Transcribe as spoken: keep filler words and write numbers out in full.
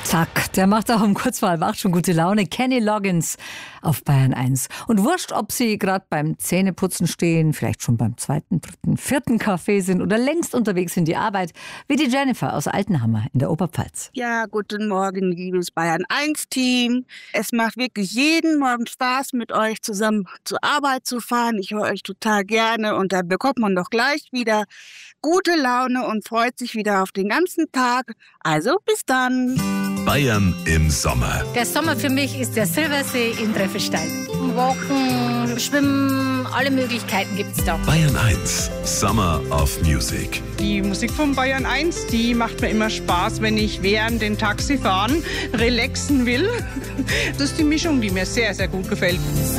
Zack, der macht auch um kurz vor halb acht schon gute Laune. Kenny Loggins auf Bayern eins. Und wurscht, ob Sie gerade beim Zähneputzen stehen, vielleicht schon beim zweiten, dritten, vierten Kaffee sind oder längst unterwegs in die Arbeit, wie die Jennifer aus Altenhammer in der Oberpfalz. Ja, guten Morgen, liebes Bayern eins Team. Es macht wirklich jeden Morgen Spaß, mit euch zusammen zur Arbeit zu fahren. Ich höre euch total gerne und da bekommt man doch gleich wieder gute Laune und freut sich wieder auf den ganzen Tag. Also bis dann. Bayern im Sommer. Der Sommer für mich ist der Silbersee in Treffelstein. Walken, Schwimmen, alle Möglichkeiten gibt's da. Bayern eins, Summer of Music. Die Musik von Bayern eins, die macht mir immer Spaß, wenn ich während dem Taxifahren relaxen will. Das ist die Mischung, die mir sehr, sehr gut gefällt.